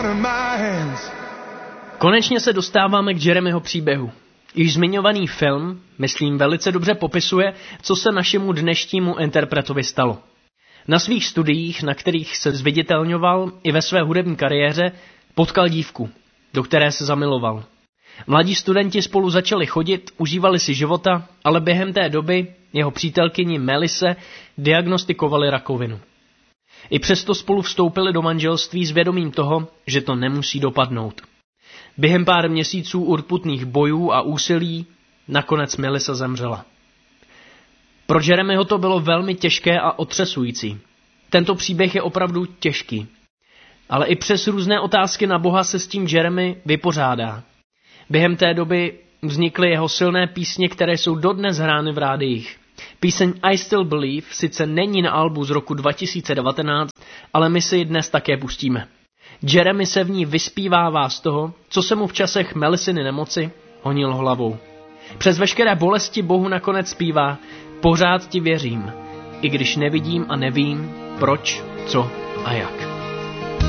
Konečně se dostáváme k Jeremyho příběhu. Již zmiňovaný film, myslím, velice dobře popisuje, co se našemu dnešnímu interpretovi stalo. Na svých studiích, na kterých se zviditelňoval, i ve své hudební kariéře, potkal dívku, do které se zamiloval. Mladí studenti spolu začali chodit, užívali si života, ale během té doby jeho přítelkyni Melisse diagnostikovali rakovinu. I přesto spolu vstoupili do manželství s vědomím toho, že to nemusí dopadnout. Během pár měsíců urputných bojů a úsilí nakonec Melissa zemřela. Pro Jeremyho to bylo velmi těžké a otřesující. Tento příběh je opravdu těžký. Ale i přes různé otázky na Boha se s tím Jeremy vypořádá. Během té doby vznikly jeho silné písně, které jsou dodnes hrány v rádiích. Píseň I Still Believe sice není na albu z roku 2019, ale my si ji dnes také pustíme. Jeremy se v ní vyspívává z toho, co se mu v časech Melissiny nemoci honil hlavou. Přes veškeré bolesti Bohu nakonec zpívá: pořád ti věřím, i když nevidím a nevím, proč, co a jak.